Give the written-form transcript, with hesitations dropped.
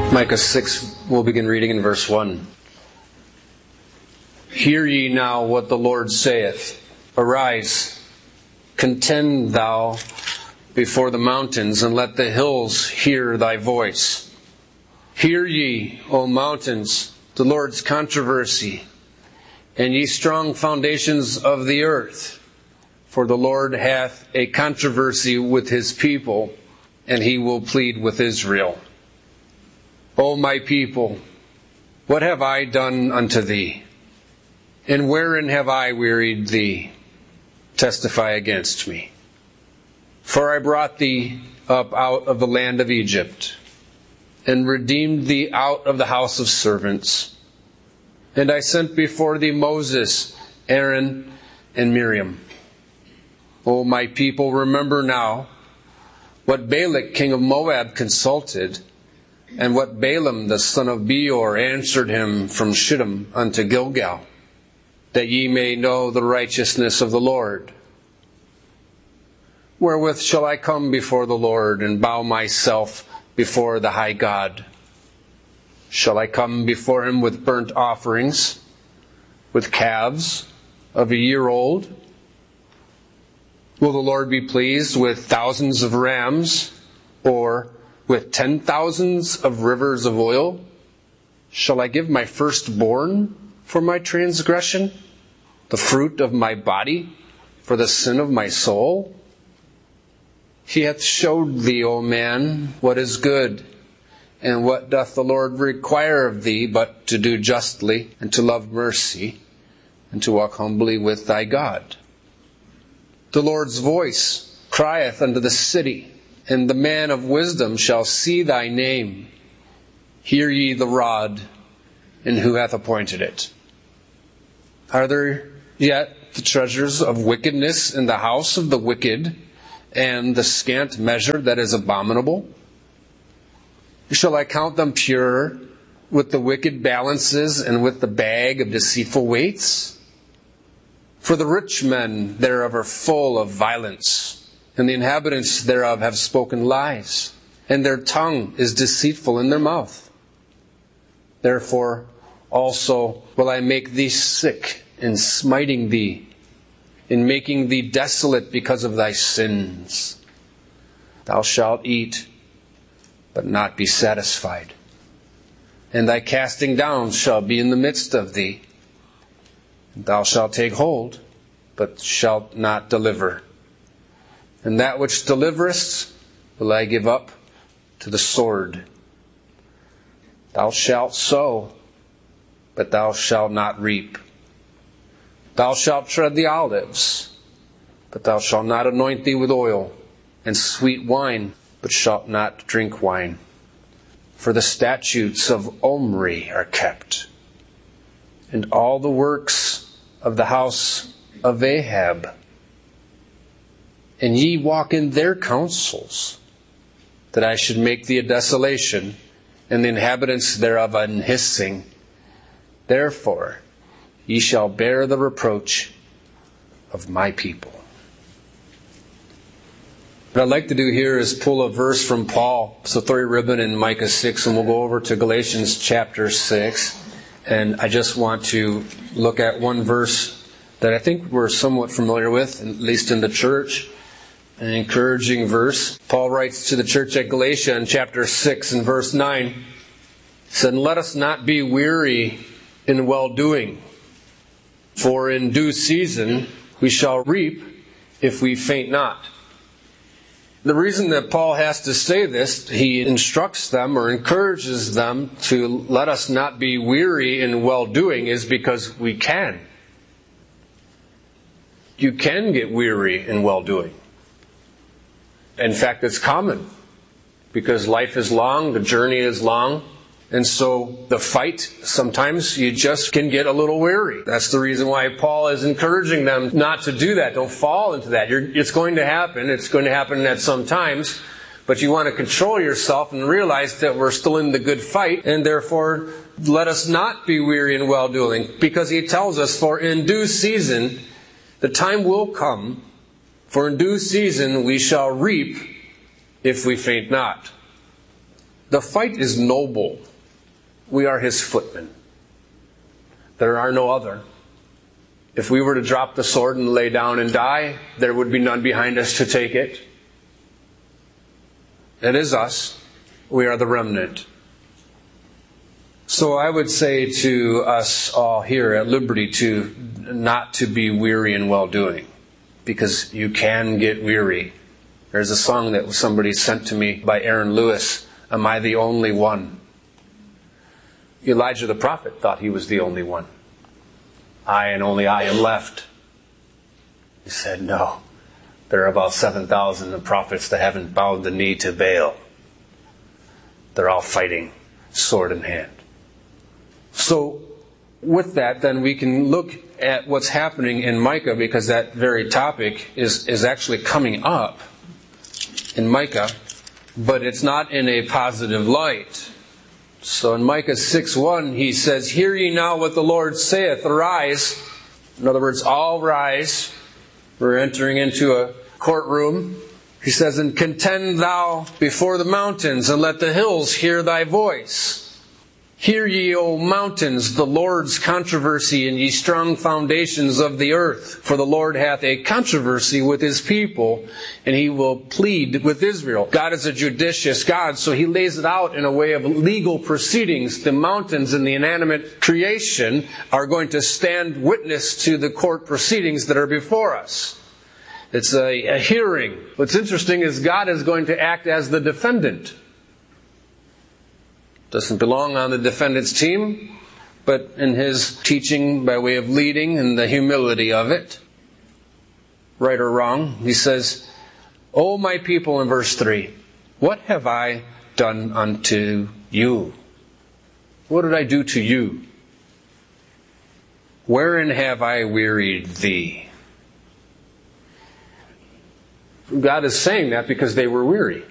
Micah 6, we'll begin reading in verse 1. Hear ye now what the Lord saith. Arise, contend thou before the mountains, and let the hills hear thy voice. Hear ye, O mountains, the Lord's controversy, and ye strong foundations of the earth. For the Lord hath a controversy with his people, and he will plead with Israel. O my people, what have I done unto thee? And wherein have I wearied thee? Testify against me. For I brought thee up out of the land of Egypt, and redeemed thee out of the house of servants. And I sent before thee Moses, Aaron, and Miriam. O my people, remember now what Balak king of Moab consulted, and what Balaam the son of Beor answered him from Shittim unto Gilgal, that ye may know the righteousness of the Lord. Wherewith shall I come before the Lord, and bow myself before the high God? Shall I come before him with burnt offerings, with calves of a year old? Will the Lord be pleased with thousands of rams, or with 10,000s of rivers of oil? Shall I give my firstborn for my transgression, the fruit of my body for the sin of my soul? He hath showed thee, O man, what is good, and what doth the Lord require of thee, but to do justly, and to love mercy, and to walk humbly with thy God. The Lord's voice crieth unto the city, and the man of wisdom shall see thy name. Hear ye the rod, and who hath appointed it? Are there yet the treasures of wickedness in the house of the wicked, and the scant measure that is abominable? Shall I count them pure with the wicked balances, and with the bag of deceitful weights? For the rich men thereof are full of violence, and the inhabitants thereof have spoken lies, and their tongue is deceitful in their mouth. Therefore also will I make thee sick in smiting thee, in making thee desolate because of thy sins. Thou shalt eat, but not be satisfied, and thy casting down shall be in the midst of thee. And thou shalt take hold, but shalt not deliver. And that which deliverest will I give up to the sword. Thou shalt sow, but thou shalt not reap. Thou shalt tread the olives, but thou shalt not anoint thee with oil, and sweet wine, but shalt not drink wine. For the statutes of Omri are kept, and all the works of the house of Ahab. And ye walk in their counsels, that I should make thee a desolation, and the inhabitants thereof an hissing. Therefore ye shall bear the reproach of my people. What I'd like to do here is pull a verse from Paul. So throw your ribbon in Micah 6, and we'll go over to Galatians chapter 6. And I just want to look at one verse that I think we're somewhat familiar with, at least in the church. An encouraging verse. Paul writes to the church at Galatia in chapter 6 and verse 9. He said, "Let us not be weary in well-doing, for in due season we shall reap if we faint not." The reason that Paul has to say this, he instructs them or encourages them to let us not be weary in well-doing, is because we can. You can get weary in well-doing. In fact, it's common, because life is long, the journey is long, and so the fight, sometimes you just can get a little weary. That's the reason why Paul is encouraging them not to do that. Don't fall into that. It's going to happen. It's going to happen at some times, but you want to control yourself and realize that we're still in the good fight, and therefore let us not be weary in well-doing, because he tells us, for in due season, the time will come, for in due season we shall reap if we faint not. The fight is noble. We are his footmen. There are no other. If we were to drop the sword and lay down and die, there would be none behind us to take it. It is us. We are the remnant. So I would say to us all here at Liberty to not to be weary in well-doing, because you can get weary. There's a song that somebody sent to me by Aaron Lewis, "Am I the Only One?" Elijah the prophet thought he was the only one. I and only I am left. He said, no, there are about 7,000 of prophets that haven't bowed the knee to Baal. They're all fighting sword in hand. So with that, then we can look at what's happening in Micah, because that very topic is actually coming up in Micah, but it's not in a positive light. So in Micah 6:1, he says, "Hear ye now what the Lord saith, arise." In other words, all rise. We're entering into a courtroom. He says, "And contend thou before the mountains, and let the hills hear thy voice. Hear ye, O mountains, the Lord's controversy, and ye strong foundations of the earth. For the Lord hath a controversy with his people, and he will plead with Israel." God is a judicious God, so he lays it out in a way of legal proceedings. The mountains and the inanimate creation are going to stand witness to the court proceedings that are before us. It's a hearing. What's interesting is God is going to act as the defendant. Doesn't belong on the defendant's team, but in his teaching by way of leading and the humility of it, right or wrong, he says, "O my people," in verse 3, "what have I done unto you?" What did I do to you? "Wherein have I wearied thee?" God is saying that because they were weary.